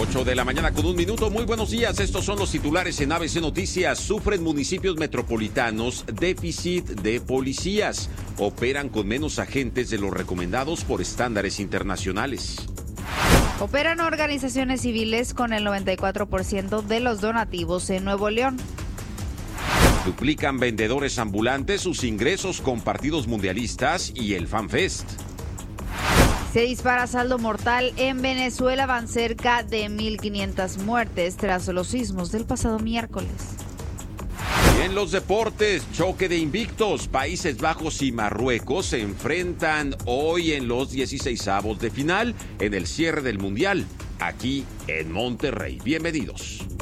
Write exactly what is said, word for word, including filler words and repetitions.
ocho de la mañana con un minuto. Muy buenos días. Estos son los titulares en A B C Noticias. Sufren municipios metropolitanos déficit de policías. Operan con menos agentes de los recomendados por estándares internacionales. Operan organizaciones civiles con el noventa y cuatro por ciento de los donativos en Nuevo León. Duplican vendedores ambulantes sus ingresos con partidos mundialistas y el FanFest. Se dispara saldo mortal en Venezuela, van cerca de mil quinientas muertes tras los sismos del pasado miércoles. Y en los deportes, choque de invictos, Países Bajos y Marruecos se enfrentan hoy en los dieciseisavos de final en el cierre del Mundial, aquí en Monterrey. Bienvenidos.